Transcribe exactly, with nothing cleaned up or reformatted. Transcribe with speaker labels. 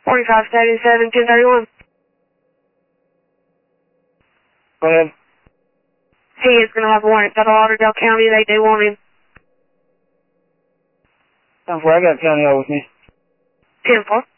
Speaker 1: forty-five seventy-seven, ten thirty-one.
Speaker 2: Go ahead.
Speaker 1: He is going to have a warrant. Federal Lauderdale County, they do want him.
Speaker 2: ten four, I got County O with me.
Speaker 1: ten four.